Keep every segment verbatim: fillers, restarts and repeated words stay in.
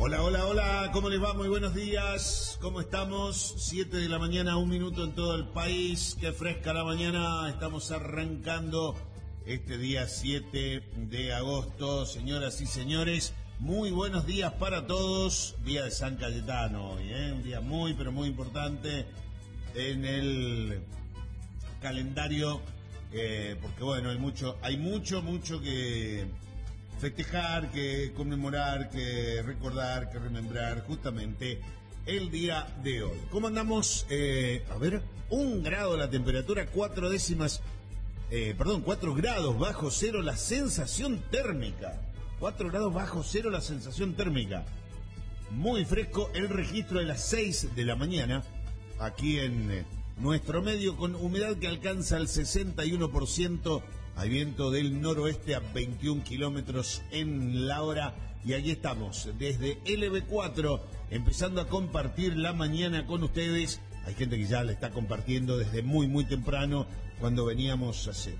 Hola, hola, hola, ¿cómo les va? Muy buenos días, ¿cómo estamos? Siete de la mañana, un minuto en todo el país, qué fresca la mañana, estamos arrancando este día siete de agosto, señoras y señores, muy buenos días para todos, día de San Cayetano hoy, ¿eh? Un día muy, pero muy importante en el calendario, eh, porque bueno, hay mucho, hay mucho, mucho que festejar, que conmemorar, que recordar, que remembrar justamente el día de hoy. ¿Cómo andamos? Eh, a ver, un grado la temperatura, cuatro décimas, eh, perdón, cuatro grados bajo cero la sensación térmica. Cuatro grados bajo cero la sensación térmica. Muy fresco el registro de las seis de la mañana, aquí en eh, nuestro medio, con humedad que alcanza el sesenta y uno por ciento. Hay viento del noroeste a veintiún kilómetros en la hora y allí estamos desde L B cuatro empezando a compartir la mañana con ustedes. Hay gente que ya la está compartiendo desde muy muy temprano. Cuando veníamos hace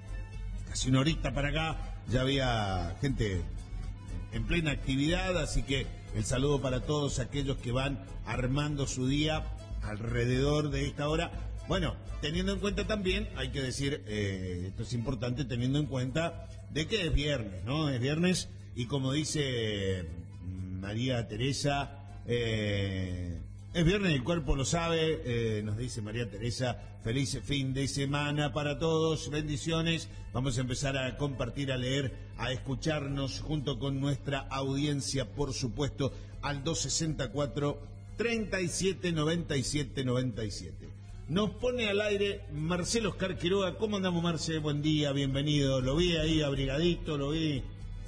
casi una horita para acá ya había gente en plena actividad, así que el saludo para todos aquellos que van armando su día alrededor de esta hora. Bueno, teniendo en cuenta también, hay que decir, eh, esto es importante, teniendo en cuenta de que es viernes, ¿no? Es viernes y como dice María Teresa, eh, es viernes y el cuerpo lo sabe, eh, nos dice María Teresa, feliz fin de semana para todos, bendiciones. Vamos a empezar a compartir, a leer, a escucharnos junto con nuestra audiencia, por supuesto, al dos sesenta y cuatro, treinta y siete, noventa y siete, noventa y siete. Nos pone al aire Marcelo Oscar Quiroga. ¿Cómo andamos, Marce? Buen día, bienvenido. Lo vi ahí abrigadito, lo vi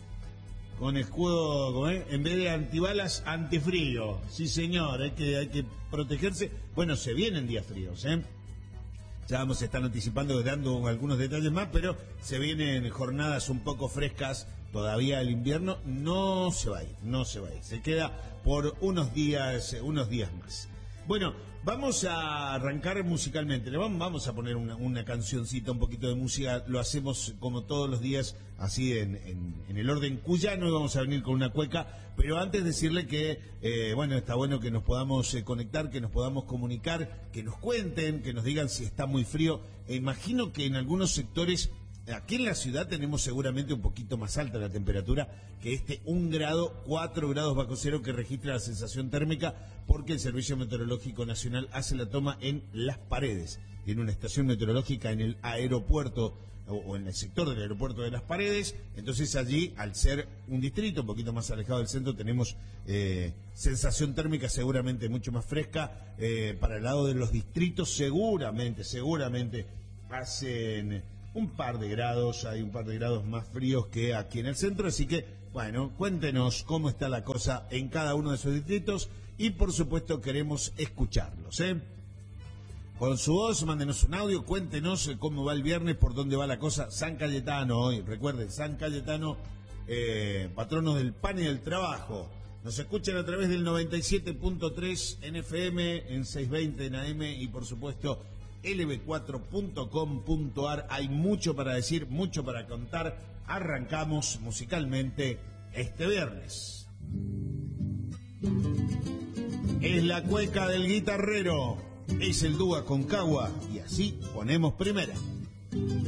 con escudo, ¿cómo es? En vez de antibalas, antifrío. Sí, señor, hay que, hay que protegerse. Bueno, se vienen días fríos, ¿eh? Ya vamos a estar anticipando, dando algunos detalles más, pero se vienen jornadas un poco frescas. Todavía el invierno no se va a ir, no se va a ir. Se queda por unos días, unos días más. Bueno, vamos a arrancar musicalmente. Le vamos, vamos a poner una, una cancioncita, un poquito de música. Lo hacemos como todos los días, así en, en, en el orden cuyano, y vamos a venir con una cueca. Pero antes decirle que, eh, bueno, está bueno que nos podamos eh, conectar, que nos podamos comunicar, que nos cuenten, que nos digan si está muy frío. E imagino que en algunos sectores, aquí en la ciudad tenemos seguramente un poquito más alta la temperatura que este un grado, cuatro grados bajo cero que registra la sensación térmica, porque el Servicio Meteorológico Nacional hace la toma en Las Paredes. Tiene una estación meteorológica en el aeropuerto o, o en el sector del aeropuerto de Las Paredes. Entonces allí, al ser un distrito un poquito más alejado del centro, tenemos eh, sensación térmica seguramente mucho más fresca. Eh, para el lado de los distritos seguramente, seguramente hacen un par de grados, hay un par de grados más fríos que aquí en el centro, así que, bueno, cuéntenos cómo está la cosa en cada uno de esos distritos y, por supuesto, queremos escucharlos, ¿eh? Con su voz, mándenos un audio, cuéntenos cómo va el viernes, por dónde va la cosa. San Cayetano hoy, recuerden, San Cayetano, eh, patronos del pan y del trabajo. Nos escuchan a través del noventa y siete punto tres en F M, en seiscientos veinte en A M y, por supuesto, L B cuatro punto com punto a r. Hay mucho para decir, mucho para contar. Arrancamos musicalmente este viernes. Es la cueca del guitarrero, es el dúo Aconcagua y así ponemos primera.